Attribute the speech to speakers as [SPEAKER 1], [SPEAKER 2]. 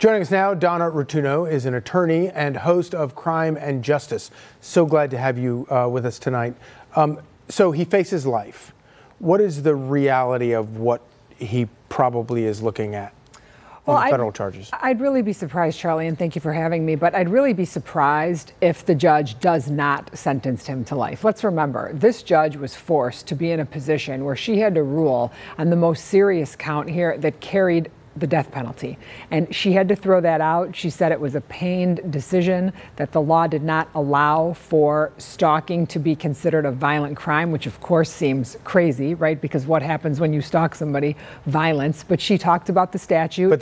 [SPEAKER 1] Joining us now, Donna Rotunno is an attorney and host of Crime and Justice. So glad to have you with us tonight. So he faces life. What is the reality of what he probably is looking at on the federal charges?
[SPEAKER 2] I'd really be surprised, Charlie, and thank you for having me, but I'd really be surprised if the judge does not sentence him to life. Let's remember, this judge was forced to be in a position where she had to rule on the most serious count here that carried the death penalty. And she had to throw that out. She said it was a pained decision, that the law did not allow for stalking to be considered a violent crime, which of course seems crazy, right? Because what happens when you stalk somebody? Violence. But she talked about the statute.